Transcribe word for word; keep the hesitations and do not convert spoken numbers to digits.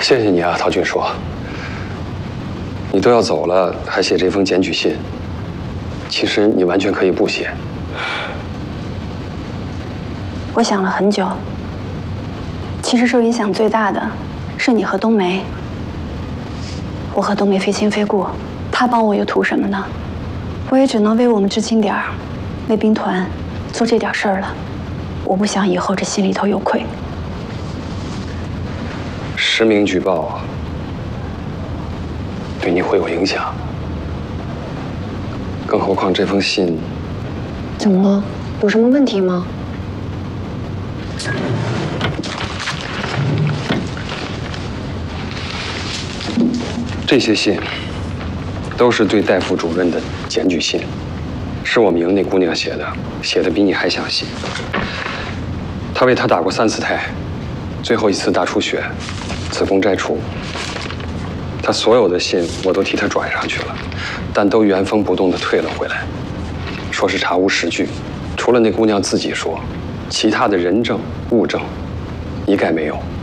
谢谢你啊，陶俊硕。你都要走了，还写这封检举信，其实你完全可以不写。 我想了很久，其实受影响最大的是你和冬梅。我和冬梅非亲非故，她帮我又图什么呢？我也只能为我们知青点儿，为兵团做这点事儿了。我不想以后这心里头有愧。 实名举报对你会有影响，更何况这封信…… 怎么了？有什么问题吗？ 这些信都是对戴副主任的检举信，是我们营那姑娘写的，写的比你还详细。她为她打过三次胎，最后一次大出血，子宫摘除。她所有的信我都替她转上去了，但都原封不动地退了回来，说是查无实据，除了那姑娘自己说，其他的人证物证一概没有。